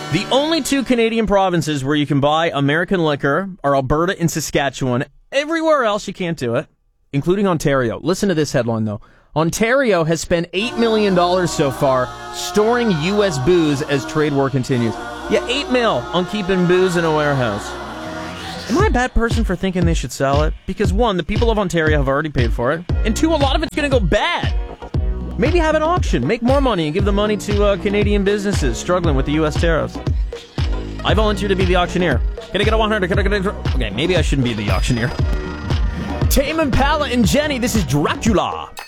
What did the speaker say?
The only two Canadian provinces where you can buy American liquor are Alberta and Saskatchewan. Everywhere else you can't do it, including Ontario. Listen to this headline, though. Ontario has spent $8 million so far storing U.S. booze as trade war continues. Yeah, $8 million on keeping booze in a warehouse. Am I a bad person for thinking they should sell it? Because one, the people of Ontario have already paid for it. And two, a lot of it's going to go bad. Maybe have an auction, make more money, and give the money to Canadian businesses struggling with the U.S. tariffs. I volunteer to be the auctioneer. Can I get a 100? Can I get a... Okay, maybe I shouldn't be the auctioneer. Tame Impala and Jenny, this is Dracula.